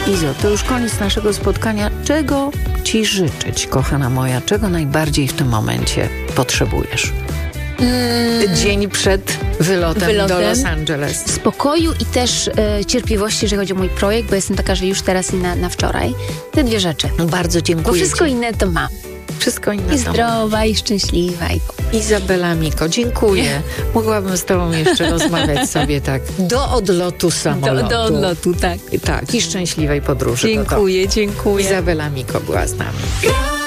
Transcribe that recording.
Izo, to już koniec naszego spotkania. Czego ci życzyć, kochana moja? Czego najbardziej w tym momencie potrzebujesz? Dzień przed wylotem do Los Angeles. Spokoju i też cierpliwości, jeżeli chodzi o mój projekt, bo jestem taka, że już teraz i na wczoraj. Te dwie rzeczy. Bardzo dziękuję. Bo wszystko ci. inne to mam. Wszystko inne I zdrowa, i szczęśliwa. Izabela Miko, dziękuję. Mogłabym z tobą jeszcze rozmawiać sobie tak do odlotu samolotu. Do odlotu, tak. Tak, i szczęśliwej podróży. Dziękuję. Izabela Miko była z nami.